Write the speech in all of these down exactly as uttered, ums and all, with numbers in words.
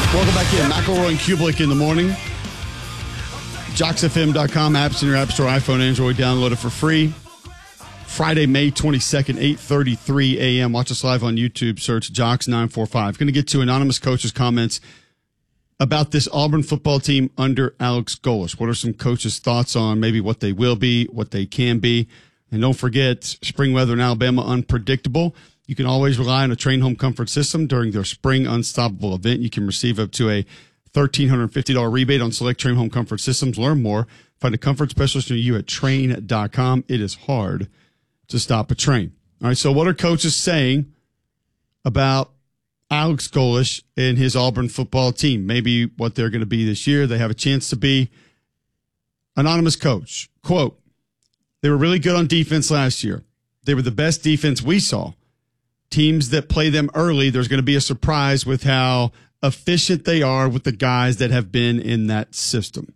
Welcome back in. McElroy and Kublik in the morning. Jocks F M dot com, apps in your app store, iPhone, Android, download it for free. Friday, May twenty-second, eight thirty-three a.m. Watch us live on YouTube. Search Jocks nine four five. Going to get to anonymous coaches' comments about this Auburn football team under Alex Golesh. What are some coaches' thoughts on maybe what they will be, what they can be? And don't forget, spring weather in Alabama, unpredictable. You can always rely on a Train Home Comfort System during their Spring Unstoppable event. You can receive up to a one thousand three hundred fifty dollars rebate on select Train Home Comfort Systems. Learn more. Find a comfort specialist near you at train dot com. It is hard to stop a train. All right, so what are coaches saying about Alex Golesh and his Auburn football team? Maybe what they're going to be this year. They have a chance to be. Anonymous coach, quote, they were really good on defense last year. They were the best defense we saw. Teams that play them early, there's going to be a surprise with how efficient they are with the guys that have been in that system.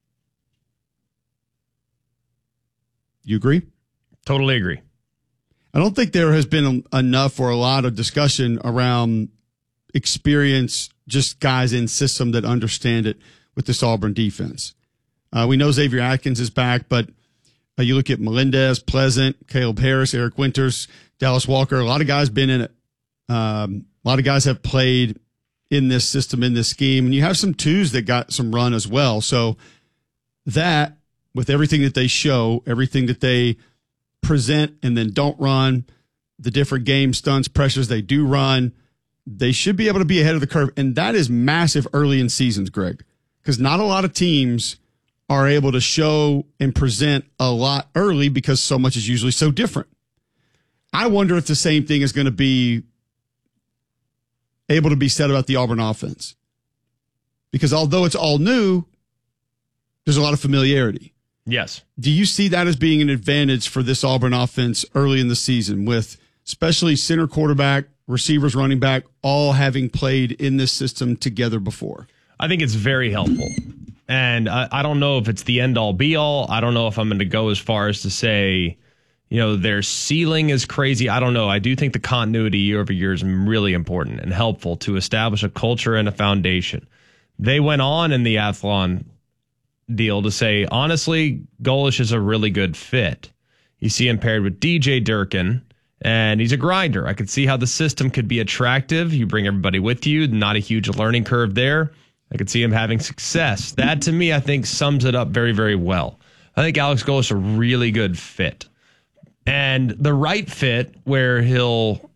You agree? Totally agree. I don't think there has been enough or a lot of discussion around experience, just guys in system that understand it with this Auburn defense. Uh, we know Xavier Atkins is back, but uh, you look at Melendez, Pleasant, Caleb Harris, Eric Winters, Dallas Walker, a lot of guys been in it. Um, a lot of guys have played in this system, in this scheme, and you have some twos that got some run as well. So that, with everything that they show, everything that they present and then don't run, the different game stunts, pressures they do run, they should be able to be ahead of the curve. And that is massive early in seasons, Greg, because not a lot of teams are able to show and present a lot early because so much is usually so different. I wonder if the same thing is going to be able to be said about the Auburn offense. Because although it's all new, there's a lot of familiarity. Yes. Do you see that as being an advantage for this Auburn offense early in the season, with especially center, quarterback, receivers, running back, all having played in this system together before? I think it's very helpful. And I, I don't know if it's the end all be all. I don't know if I'm going to go as far as to say, you know, their ceiling is crazy. I don't know. I do think the continuity year over year is really important and helpful to establish a culture and a foundation. They went on in the Athlon deal to say, honestly, Golesh is a really good fit. You see him paired with D J Durkin, and he's a grinder. I could see how the system could be attractive. You bring everybody with you, not a huge learning curve there. I could see him having success. That, to me, I think sums it up very, very well. I think Alex Golesh is a really good fit. And the right fit where he'll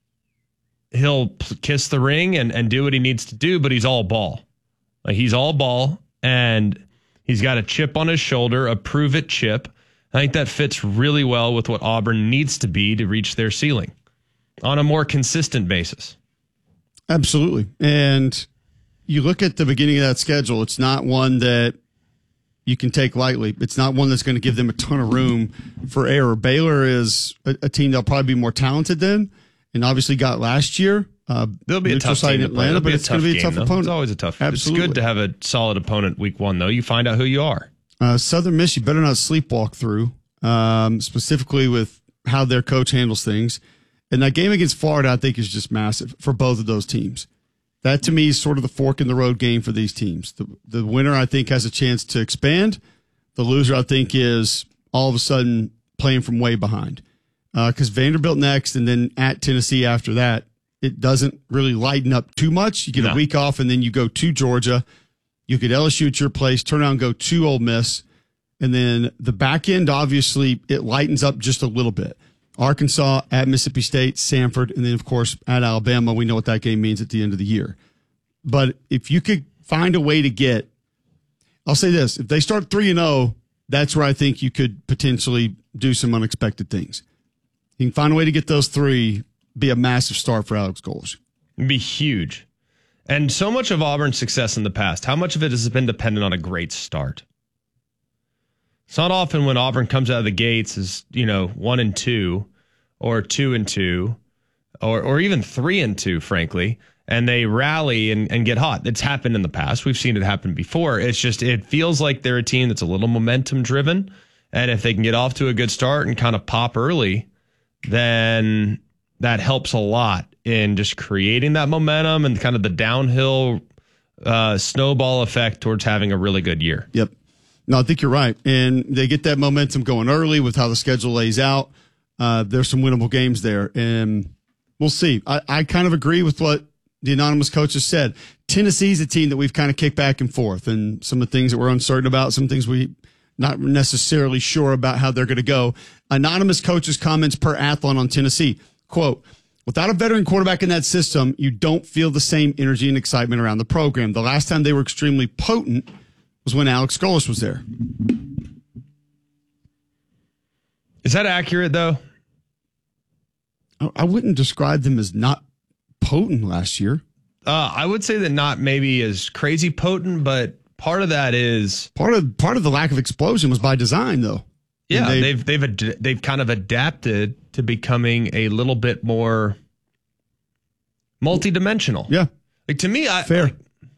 he'll kiss the ring and, and do what he needs to do, but he's all ball. Like, he's all ball, and he's got a chip on his shoulder, a prove-it chip. I think that fits really well with what Auburn needs to be to reach their ceiling on a more consistent basis. Absolutely. And you look at the beginning of that schedule, it's not one that you can take lightly. It's not one that's going to give them a ton of room for error. Baylor is a, a team that'll probably be more talented than, and obviously got last year. Uh, There'll be a tough team in Atlanta, but it's going to be a tough opponent. It's always a tough. Absolutely. It's good to have a solid opponent week one, though. You find out who you are. Uh, Southern Miss, you better not sleepwalk through, um, specifically with how their coach handles things. And that game against Florida, I think, is just massive for both of those teams. That, to me, is sort of the fork in the road game for these teams. The, the winner, I think, has a chance to expand. The loser, I think, is all of a sudden playing from way behind. Because uh, Vanderbilt next and then at Tennessee after that, it doesn't really lighten up too much. You get no. a week off, and then you go to Georgia. You get L S U at your place, turn around and go to Ole Miss. And then the back end, obviously, it lightens up just a little bit. Arkansas at Mississippi State, Samford, and then, of course, at Alabama. We know what that game means at the end of the year. But if you could find a way to get, I'll say this, if they start three and oh, that's where I think you could potentially do some unexpected things. You can find a way to get those three, be a massive start for Alex Golesh. It'd be huge. And so much of Auburn's success in the past, how much of it has been dependent on a great start? It's not often when Auburn comes out of the gates as, you know, one and two or two and two or or even three and two, frankly, and they rally and, and get hot. It's happened in the past. We've seen it happen before. It's just, it feels like they're a team that's a little momentum driven. And if they can get off to a good start and kind of pop early, then that helps a lot in just creating that momentum and kind of the downhill uh, snowball effect towards having a really good year. Yep. No, I think you're right. And they get that momentum going early with how the schedule lays out. Uh, there's some winnable games there, and we'll see. I, I kind of agree with what the anonymous coach has said. Tennessee's a team that we've kind of kicked back and forth, and some of the things that we're uncertain about, some things we not necessarily sure about how they're going to go. Anonymous coach's comments per Athlon on Tennessee. Quote, without a veteran quarterback in that system, you don't feel the same energy and excitement around the program. The last time they were extremely potent was when Alex Golesh was there. Is that accurate, though? I wouldn't describe them as not potent last year. Uh, I would say that not maybe as crazy potent, but part of that is part of part of the lack of explosion was by design, though. Yeah, they, they've they've ad- they've kind of adapted to becoming a little bit more multidimensional. Yeah, like to me, I fair. Like,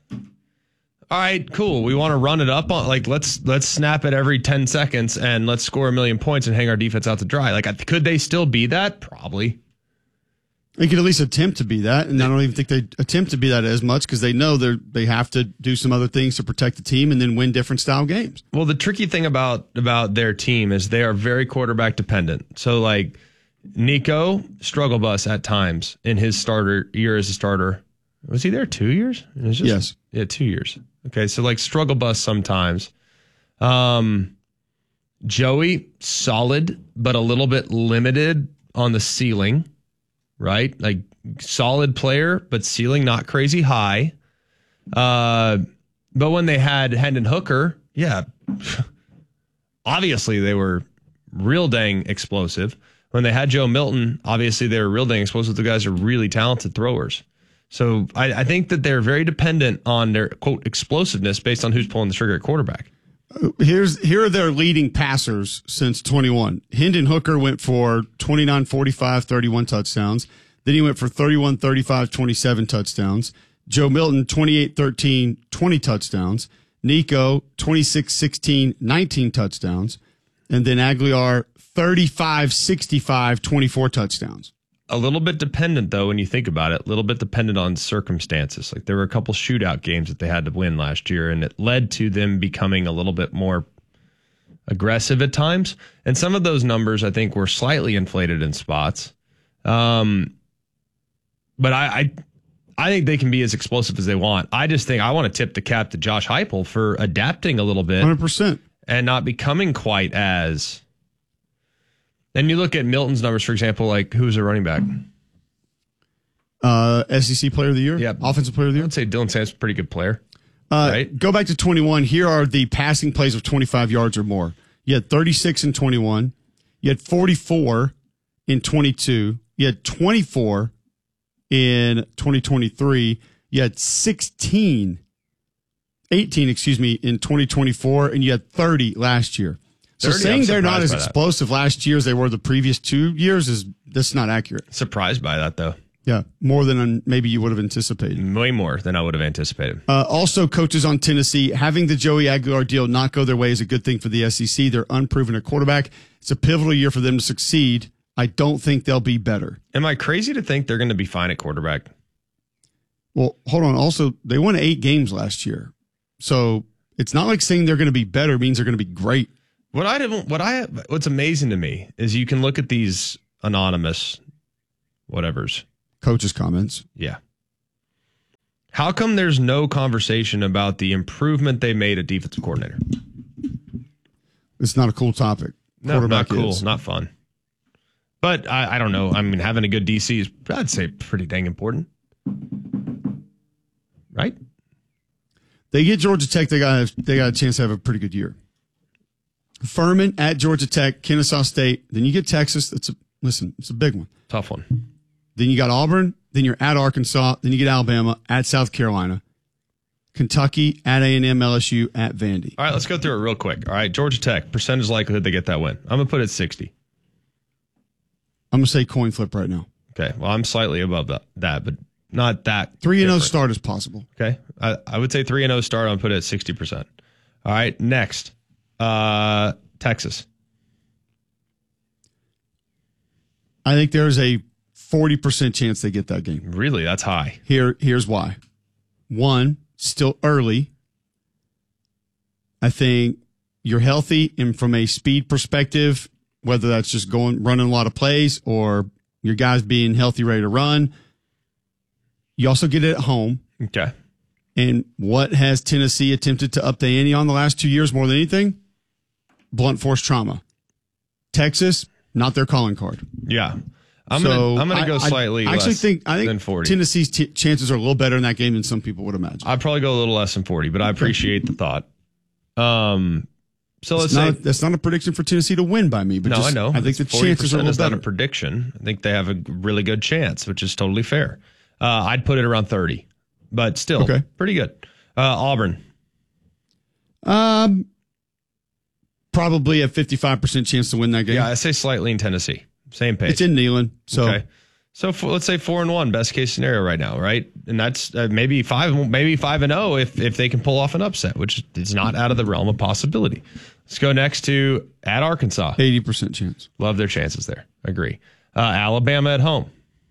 all right, cool. We want to run it up on like let's let's snap it every ten seconds and let's score a million points and hang our defense out to dry. Like, could they still be that? Probably. They could at least attempt to be that, and I don't even think they attempt to be that as much because they know they they have to do some other things to protect the team and then win different style games. Well, the tricky thing about about their team is they are very quarterback dependent. So, like Nico struggle bus at times in his starter year as a starter. Was he there two years? It was just, yes, yeah, two years. Okay, so like struggle bus sometimes. Um, Joey solid, but a little bit limited on the ceiling. Right? Like solid player, but ceiling not crazy high. Uh, but when they had Hendon Hooker, yeah, obviously they were real dang explosive. When they had Joe Milton, obviously they were real dang explosive. The guys are really talented throwers. So I, I think that they're very dependent on their, quote, explosiveness based on who's pulling the trigger at quarterback. Here's here are their leading passers since twenty-one. Hendon Hooker went for twenty-nine, forty-five, thirty-one touchdowns. Then he went for thirty-one, thirty-five, twenty-seven touchdowns. Joe Milton, twenty-eight, thirteen, twenty touchdowns. Nico, twenty-six, sixteen, nineteen touchdowns. And then Aguilar, thirty-five, sixty-five, twenty-four touchdowns. A little bit dependent, though, when you think about it, a little bit dependent on circumstances. Like there were a couple shootout games that they had to win last year, and it led to them becoming a little bit more aggressive at times. And some of those numbers, I think, were slightly inflated in spots. Um, but I, I, I think they can be as explosive as they want. I just think I want to tip the cap to Josh Heupel for adapting a little bit, one hundred percent, and not becoming quite as. And you look at Milton's numbers, for example, like who's a running back? Uh, S E C Player of the Year? Yeah. Offensive Player of the Year? I'd say Dylan Sampson's a pretty good player. Uh, right? Go back to twenty-one. Here are the passing plays of twenty-five yards or more. You had thirty-six in twenty-one. You had forty-four in twenty-two. You had twenty-four in twenty twenty-three. You had sixteen, eighteen, excuse me, in twenty twenty-four, and you had thirty last year. So thirty, saying I'm they're not as by that. explosive last year as they were the previous two years is that's not accurate. Surprised by that, though. Yeah, more than maybe you would have anticipated. Way more than I would have anticipated. Uh, also, coaches on Tennessee, having the Joey Aguilar deal not go their way is a good thing for the S E C. They're unproven at quarterback. It's a pivotal year for them to succeed. I don't think they'll be better. Am I crazy to think they're going to be fine at quarterback? Well, hold on. Also, they won eight games last year. So it's not like saying they're going to be better means they're going to be great. What I didn't, what I, what's amazing to me is you can look at these anonymous whatevers. Coaches' comments. Yeah. How come there's no conversation about the improvement they made at defensive coordinator? It's not a cool topic. No, not cool, is. not fun. But I, I don't know. I mean, having a good D C is, I'd say, pretty dang important. Right? They get Georgia Tech, they got they got a chance to have a pretty good year. Furman at Georgia Tech, Kennesaw State. Then you get Texas. That's a listen. It's a big one. Tough one. Then you got Auburn. Then you're at Arkansas. Then you get Alabama at South Carolina, Kentucky at A and M, L S U at Vandy. All right, let's go through it real quick. All right, Georgia Tech percentage likelihood they get that win. I'm gonna put it at sixty. I'm gonna say coin flip right now. Okay. Well, I'm slightly above that, that but not that. Three and zero start is possible. Okay. I, I would say three and zero start. I'm gonna put it at sixty percent. All right. Next. Uh, Texas. I think there's a forty percent chance they get that game. Really? That's high. Here, here's why. One, still early. I think you're healthy, and from a speed perspective, whether that's just going running a lot of plays or your guys being healthy, ready to run, you also get it at home. Okay. And what has Tennessee attempted to up the ante on the last two years more than anything? Blunt force trauma. Texas, not their calling card. Yeah. I'm so gonna I'm gonna go I, slightly I actually less think I than think forty. Tennessee's t- chances are a little better in that game than some people would imagine. I'd probably go a little less than forty, but I appreciate the thought. Um, so let's it's say not, that's not a prediction for Tennessee to win by me, but no, just, I know. I think the chances are a little is better. not a prediction. I think they have a really good chance, which is totally fair. Uh, I'd put it around thirty, but still Okay. pretty good. Uh, Auburn. Um, probably a fifty-five percent chance to win that game. Yeah, I say slightly in Tennessee. Same page. It's in Neyland, so okay. So for, let's say four and one, best case scenario right now, right? And that's uh, maybe five, maybe five and zero if if they can pull off an upset, which is not out of the realm of possibility. Let's go next to at Arkansas. eighty percent chance. Love their chances there. Agree. Uh, Alabama at home.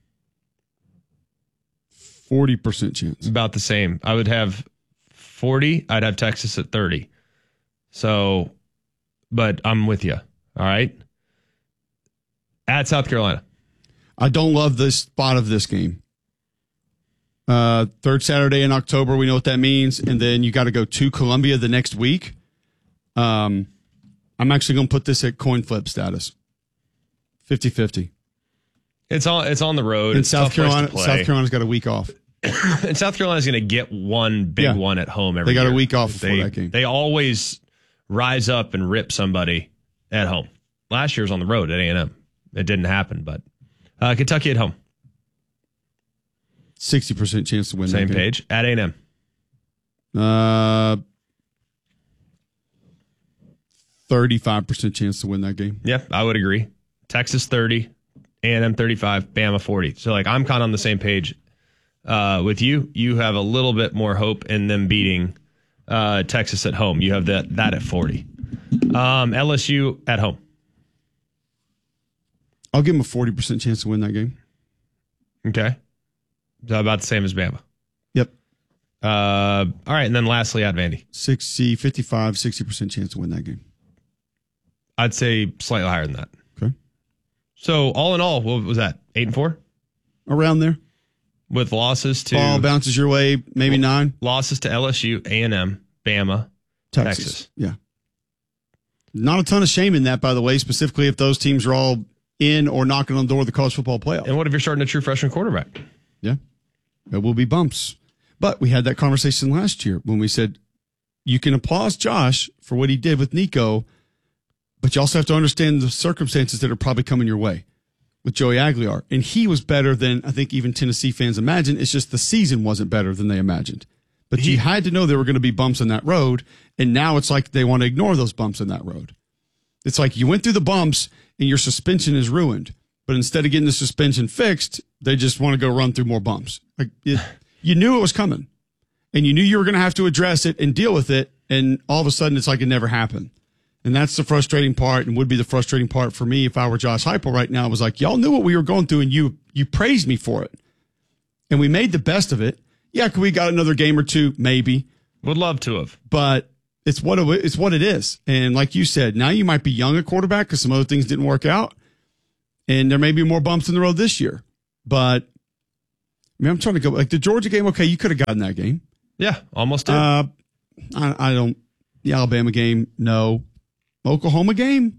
forty percent chance. About the same. I would have forty. I'd have Texas at thirty. So, but I'm with you. All right. At South Carolina. I don't love the spot of this game. Uh, third Saturday in October, we know what that means. And then you got to go to Columbia the next week. Um, I'm actually going to put this at coin flip status. fifty-fifty. It's on it's on the road. In It's South a tough place to Carolina, play. South Carolina's got a week off. And South Carolina's going to get one big Yeah. one at home every They got year. a week off before they, that game. They always rise up and rip somebody at home. Last year was on the road at A and M. It didn't happen, but uh, Kentucky at home. sixty percent chance to win Same that game. page. At A and M. Uh, thirty-five percent chance to win that game. Yeah, I would agree. Texas thirty, A and M thirty-five, Bama forty. So like I'm kind of on the same page uh, with you. You have a little bit more hope in them beating uh, Texas at home. You have that that at forty. Um, L S U at home. I'll give them a forty percent chance to win that game. Okay. So about the same as Bama. Yep. Uh, all right, and then lastly at Vandy. sixty, fifty-five, sixty percent chance to win that game. I'd say slightly higher than that. Okay. So all in all, what was that? Eight and four? Around there. With losses to Ball bounces your way, maybe nine. losses to L S U, A and M, Bama, Texas. Texas. Yeah. Not a ton of shame in that, by the way, specifically if those teams are all in or knocking on the door of the college football playoff. And what if you're starting a true freshman quarterback? Yeah. There will be bumps. But we had that conversation last year when we said you can applaud Josh for what he did with Nico, but you also have to understand the circumstances that are probably coming your way with Joey Aguilar. And he was better than I think even Tennessee fans imagined. It's just the season wasn't better than they imagined. But He- you had to know there were going to be bumps in that road. And now it's like they want to ignore those bumps in that road. It's like you went through the bumps and your suspension is ruined. But instead of getting the suspension fixed, they just want to go run through more bumps. Like it, you knew it was coming, and you knew you were going to have to address it and deal with it. And all of a sudden, it's like it never happened. And that's the frustrating part, and would be the frustrating part for me if I were Josh Heupel right now. It was like, y'all knew what we were going through, and you you praised me for it, and we made the best of it. Yeah, could we got another game or two? Maybe, Would love to have. but it's what it, it's what it is. And like you said, now you might be young at quarterback because some other things didn't work out. And there may be more bumps in the road this year. But, I mean, I'm trying to go, like the Georgia game, okay, you could have gotten that game. Yeah, almost did. Uh, I, I don't, the Alabama game, no. Oklahoma game,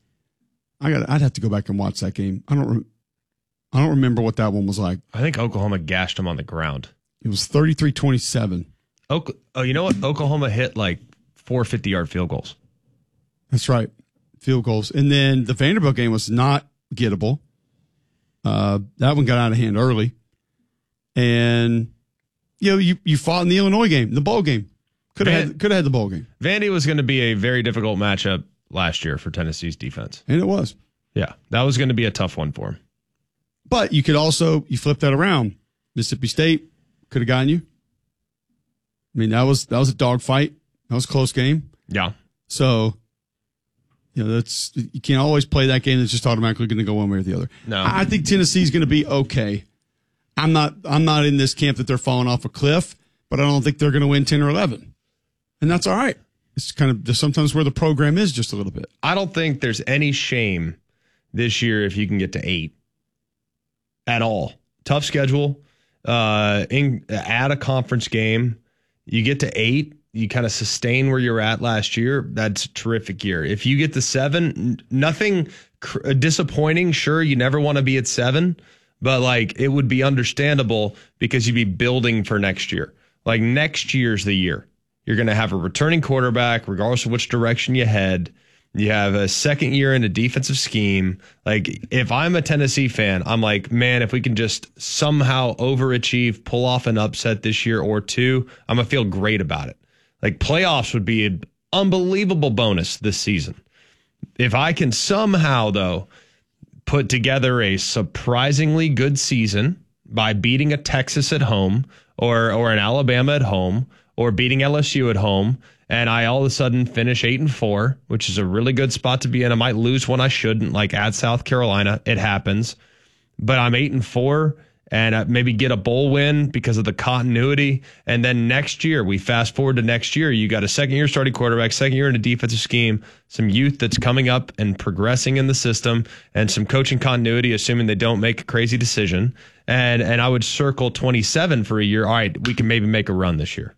I got. I'd have to go back and watch that game. I don't, re- I don't remember what that one was like. I think Oklahoma gashed them on the ground. It was thirty-three twenty-seven. Oak- oh, you know what? Oklahoma hit like four fifty-yard field goals. That's right. Field goals. And then the Vanderbilt game was not gettable. Uh, that one got out of hand early. And, you know, you, you fought in the Illinois game, the bowl game. Could have Van- had, could have had the bowl game. Vandy was going to be a very difficult matchup last year for Tennessee's defense. And it was. Yeah, that was going to be a tough one for him. But you could also, you flip that around. Mississippi State could have gotten you. I mean, that was, that was a dogfight. That was a close game. Yeah. So, you know, that's, you can't always play that game that's just automatically going to go one way or the other. No. I, I think Tennessee's going to be okay. I'm not, I'm not in this camp that they're falling off a cliff, but I don't think they're going to win ten or eleven. And that's all right. It's kind of just sometimes where the program is just a little bit. I don't think there's any shame this year if you can get to eight at all. Tough schedule. Uh, in, add a conference game. You get to eight. You kind of sustain where you're at last year. That's a terrific year. If you get to seven, nothing cr- disappointing. Sure, you never want to be at seven, but like it would be understandable because you'd be building for next year. Like next year's the year. You're going to have a returning quarterback, regardless of which direction you head. You have a second year in a defensive scheme. Like, if I'm a Tennessee fan, I'm like, man, if we can just somehow overachieve, pull off an upset this year or two, I'm going to feel great about it. Like, playoffs would be an unbelievable bonus this season. If I can somehow, though, put together a surprisingly good season by beating a Texas at home or or an Alabama at home or beating L S U at home, and I all of a sudden finish eight and four, which is a really good spot to be in. I might lose when I shouldn't, like at South Carolina. It happens. But I'm eight and four and uh, maybe get a bowl win because of the continuity. And then next year, we fast forward to next year, you got a second year starting quarterback, second year in a defensive scheme, some youth that's coming up and progressing in the system, and some coaching continuity, assuming they don't make a crazy decision. And, and I would circle twenty-seven for a year. All right, we can maybe make a run this year.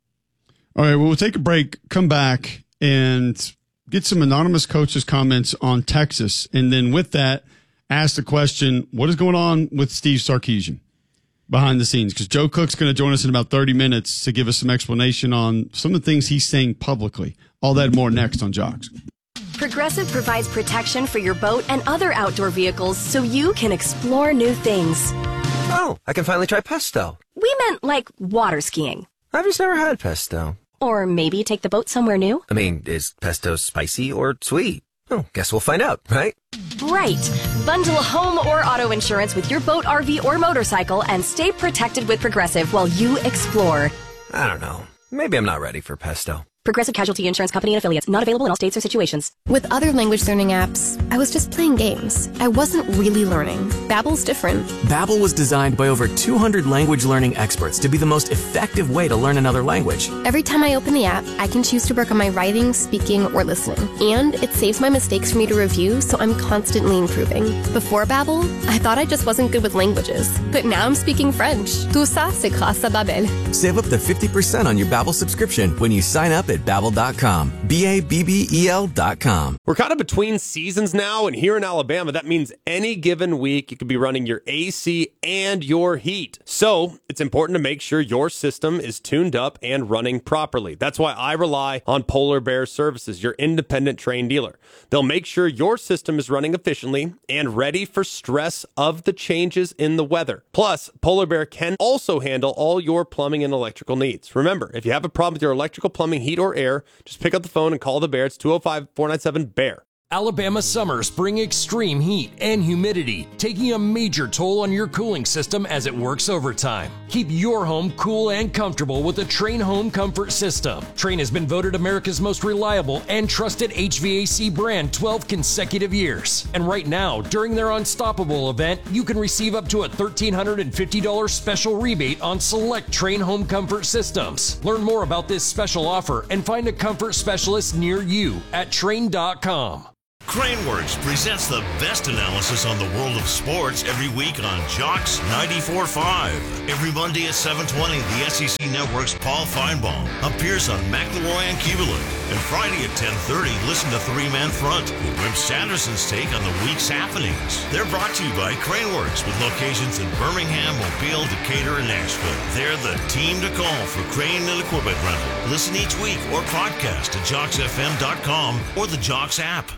All right, well, we'll take a break, come back, and get some anonymous coaches' comments on Texas. And then with that, ask the question, what is going on with Steve Sarkisian behind the scenes? Because Joe Cook's going to join us in about thirty minutes to give us some explanation on some of the things he's saying publicly. All that and more next on Jocks. Progressive provides protection for your boat and other outdoor vehicles so you can explore new things. Oh, I can finally try pesto. We meant like water skiing. I've just never had pesto. Or maybe take the boat somewhere new. I mean, is pesto spicy or sweet? Oh, guess we'll find out, right? Right. Bundle home or auto insurance with your boat, R V, or motorcycle and stay protected with Progressive while you explore. I don't know. Maybe I'm not ready for pesto. Progressive Casualty Insurance Company and Affiliates. Not available in all states or situations. With other language learning apps, I was just playing games. I wasn't really learning. Babbel's different. Babbel was designed by over two hundred language learning experts to be the most effective way to learn another language. Every time I open the app, I can choose to work on my writing, speaking, or listening. And it saves my mistakes for me to review, so I'm constantly improving. Before Babbel, I thought I just wasn't good with languages. But now I'm speaking French. Tout ça, c'est grâce à Babbel. Save up to fifty percent on your Babbel subscription when you sign up at Babbel dot com. B A B B E L dot com. We're kind of between seasons now, and here in Alabama, that means any given week you could be running your A C and your heat. So it's important to make sure your system is tuned up and running properly. That's why I rely on Polar Bear Services, your independent Trane dealer. They'll make sure your system is running efficiently and ready for stress of the changes in the weather. Plus, Polar Bear can also handle all your plumbing and electrical needs. Remember, if you have a problem with your electrical, plumbing, heat, or air, just pick up the phone and call the Bear. It's two oh five, four nine seven, B E A R. Alabama summers bring extreme heat and humidity, taking a major toll on your cooling system as it works overtime. Keep your home cool and comfortable with a Trane Home Comfort System. Trane has been voted America's most reliable and trusted H V A C brand twelve consecutive years. And right now, during their Unstoppable event, you can receive up to a one thousand three hundred fifty dollars special rebate on select Trane Home Comfort Systems. Learn more about this special offer and find a comfort specialist near you at Trane dot com. Craneworks presents the best analysis on the world of sports every week on Jocks ninety-four point five. Every Monday at seven twenty, the S E C Network's Paul Feinbaum appears on McElroy and Keeberlin. And Friday at ten thirty, listen to Three Man Front with Wimp Sanderson's take on the week's happenings. They're brought to you by Craneworks with locations in Birmingham, Mobile, Decatur, and Nashville. They're the team to call for crane and equipment rental. Listen each week or podcast at Jocks F M dot com or the Jocks app.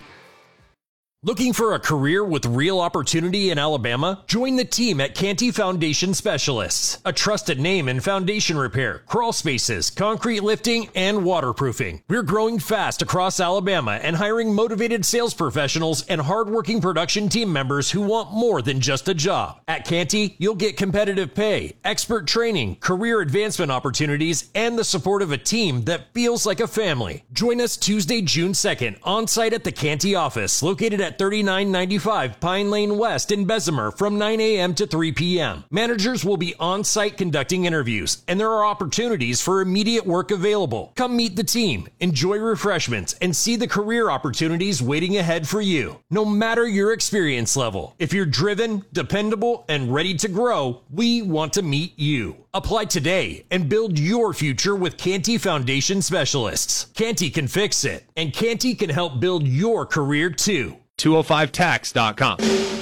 Looking for a career with real opportunity in Alabama? Join the team at Canty Foundation Specialists, a trusted name in foundation repair, crawl spaces, concrete lifting, and waterproofing. We're growing fast across Alabama and hiring motivated sales professionals and hardworking production team members who want more than just a job. At Canty, you'll get competitive pay, expert training, career advancement opportunities, and the support of a team that feels like a family. Join us Tuesday, June second, on site at the Canty office, located at at thirty-nine ninety-five Pine Lane West in Bessemer from nine a.m. to three p.m. Managers will be on-site conducting interviews, and there are opportunities for immediate work available. Come meet the team, enjoy refreshments, and see the career opportunities waiting ahead for you. No matter your experience level, if you're driven, dependable, and ready to grow, we want to meet you. Apply today and build your future with Canty Foundation Specialists. Canty can fix it, and Canty can help build your career too. two oh five tax dot com.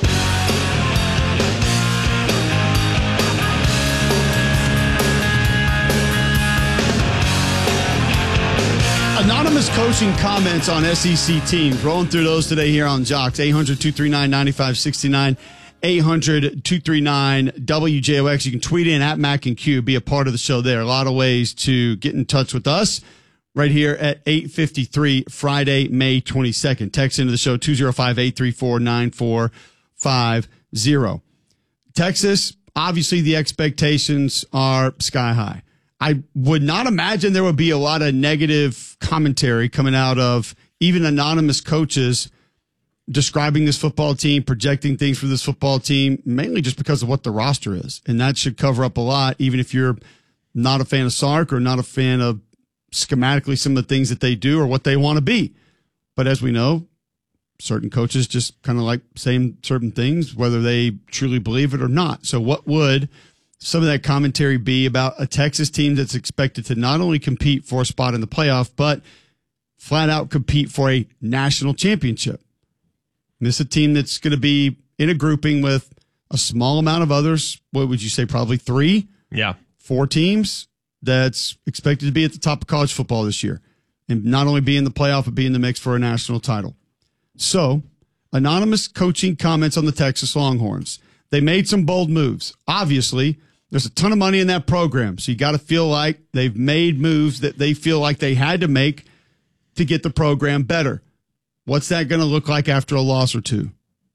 Anonymous coaching comments on S E C teams. Rolling through those today here on Jocks. eight hundred, two three nine, nine five six nine. eight hundred, two three nine, W J O X. You can tweet in at Mac and Q. Be a part of the show there. A lot of ways to get in touch with us right here at eight fifty-three, Friday, May twenty-second. Text into the show two oh five, eight three four, nine four five oh. Texas, obviously the expectations are sky high. I would not imagine there would be a lot of negative commentary coming out of even anonymous coaches describing this football team, projecting things for this football team, mainly just because of what the roster is. And that should cover up a lot, even if you're not a fan of Sark or not a fan of schematically some of the things that they do or what they want to be. But as we know, certain coaches just kind of like saying certain things, whether they truly believe it or not. So what would some of that commentary be about a Texas team that's expected to not only compete for a spot in the playoff, but flat out compete for a national championship? And this is a team that's going to be in a grouping with a small amount of others. What would you say? Probably three? Yeah. Four teams that's expected to be at the top of college football this year and not only be in the playoff, but be in the mix for a national title. So, anonymous coaching comments on the Texas Longhorns. They made some bold moves. Obviously, there's a ton of money in that program, so you got to feel like they've made moves that they feel like they had to make to get the program better. What's that going to look like after a loss or two?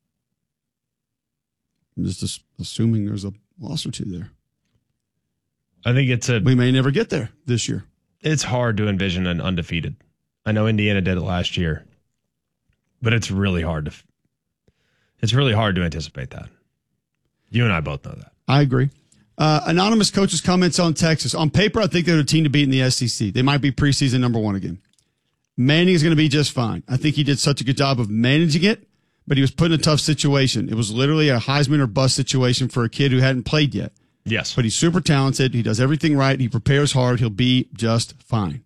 I'm just assuming there's a loss or two there. I think it's a. We may never get there this year. It's hard to envision an undefeated. I know Indiana did it last year, but it's really hard to. It's really hard to anticipate that. You and I both know that. I agree. Uh, anonymous coaches' comments on Texas. On paper, I think they're a team to beat in the S E C. They might be preseason number one again. Manning is going to be just fine. I think he did such a good job of managing it, but he was put in a tough situation. It was literally a Heisman or bust situation for a kid who hadn't played yet. Yes. But he's super talented. He does everything right. He prepares hard. He'll be just fine.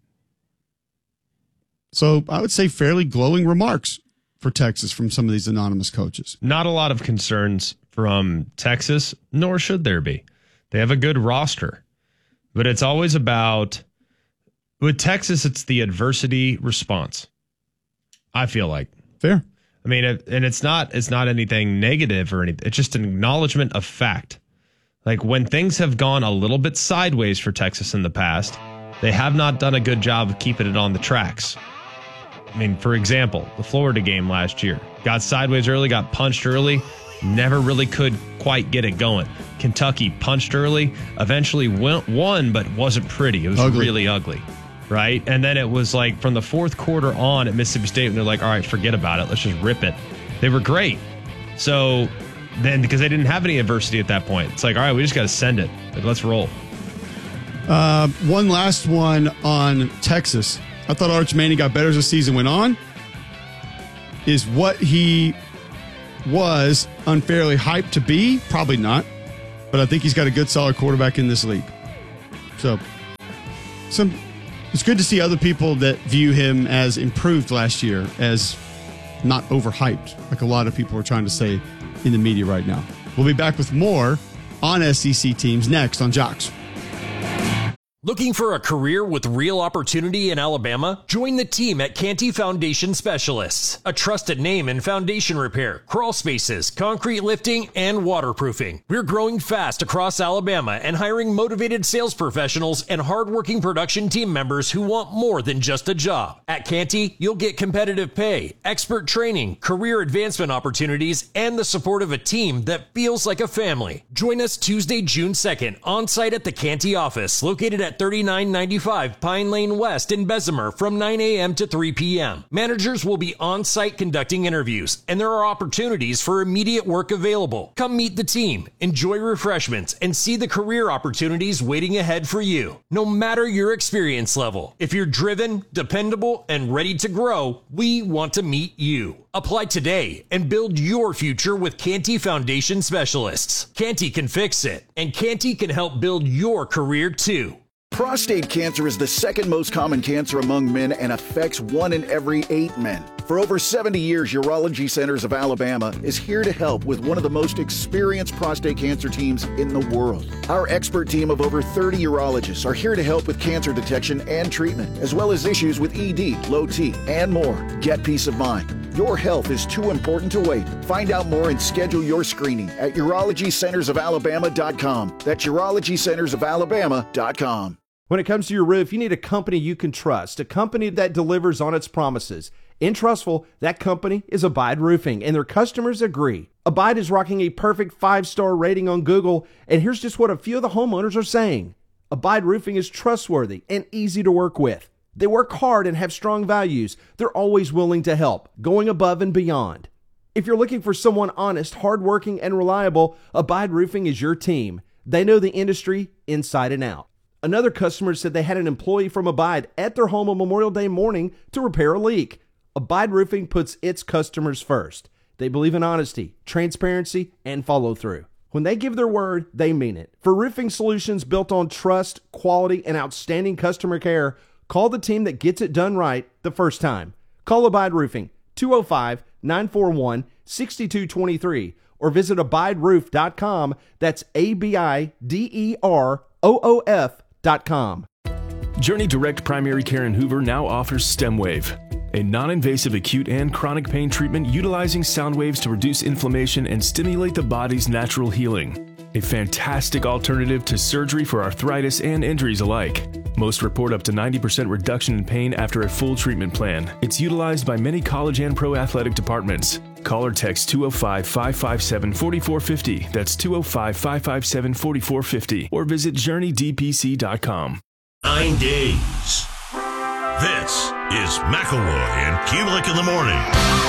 So I would say fairly glowing remarks for Texas from some of these anonymous coaches. Not a lot of concerns from Texas, nor should there be. They have a good roster, but it's always about, with Texas, it's the adversity response. I feel like. Fair. I mean, it, and it's not, it's not anything negative or anything. It's just an acknowledgement of fact. Like when things have gone a little bit sideways for Texas in the past, they have not done a good job of keeping it on the tracks. I mean, for example, the Florida game last year got sideways early, got punched early, never really could quite get it going. Kentucky punched early, eventually went, won, but wasn't pretty. It was ugly. really ugly, right? And then it was like from the fourth quarter on at Mississippi State, when they're like, all right, forget about it. Let's just rip it. They were great. So then, because they didn't have any adversity at that point, it's like, all right, we just got to send it. Like, let's roll. Uh, one last one on Texas. I thought Arch Manning got better as the season went on. Is what he was unfairly hyped to be? Probably not. But I think he's got a good, solid quarterback in this league. So, some it's good to see other people that view him as improved last year as not overhyped, like a lot of people are trying to say in the media right now. We'll be back with more on S E C teams next on Jocks. Looking for a career with real opportunity in Alabama? Join the team at Canty Foundation Specialists, a trusted name in foundation repair, crawl spaces, concrete lifting, and waterproofing. We're growing fast across Alabama and hiring motivated sales professionals and hardworking production team members who want more than just a job. At Canty, you'll get competitive pay, expert training, career advancement opportunities, and the support of a team that feels like a family. Join us Tuesday, June second, on site at the Canty office, located at at thirty-nine ninety-five Pine Lane West in Bessemer from nine a.m. to three p.m. Managers will be on-site conducting interviews, and there are opportunities for immediate work available. Come meet the team, enjoy refreshments, and see the career opportunities waiting ahead for you. No matter your experience level, if you're driven, dependable, and ready to grow, we want to meet you. Apply today and build your future with Canty Foundation Specialists. Canty can fix it, and Canty can help build your career too. Prostate cancer is the second most common cancer among men and affects one in every eight men. For over seventy years, Urology Centers of Alabama is here to help with one of the most experienced prostate cancer teams in the world. Our expert team of over thirty urologists are here to help with cancer detection and treatment, as well as issues with E D, low T, and more. Get peace of mind. Your health is too important to wait. Find out more and schedule your screening at urology centers of alabama dot com. That's urology centers of alabama dot com. When it comes to your roof, you need a company you can trust, a company that delivers on its promises. In Trustful, that company is Abide Roofing, and their customers agree. Abide is rocking a perfect five-star rating on Google, and here's just what a few of the homeowners are saying. Abide Roofing is trustworthy and easy to work with. They work hard and have strong values. They're always willing to help, going above and beyond. If you're looking for someone honest, hardworking, and reliable, Abide Roofing is your team. They know the industry inside and out. Another customer said they had an employee from Abide at their home on Memorial Day morning to repair a leak. Abide Roofing puts its customers first. They believe in honesty, transparency, and follow through. When they give their word, they mean it. For roofing solutions built on trust, quality, and outstanding customer care, call the team that gets it done right the first time. Call Abide Roofing, two oh five, nine four one, six two two three, or visit abide roof dot com. That's A B I D E R O O F dot com. Journey Direct Primary Care in Hoover now offers StemWave, a non-invasive acute and chronic pain treatment utilizing sound waves to reduce inflammation and stimulate the body's natural healing. A fantastic alternative to surgery for arthritis and injuries alike. Most report up to ninety percent reduction in pain after a full treatment plan. It's utilized by many college and pro athletic departments. Call or text two oh five, five five seven, four four five oh. That's two oh five, five five seven, four four five oh. Or visit journey d p c dot com. Nine days. This is McElroy and Kubelik in the morning.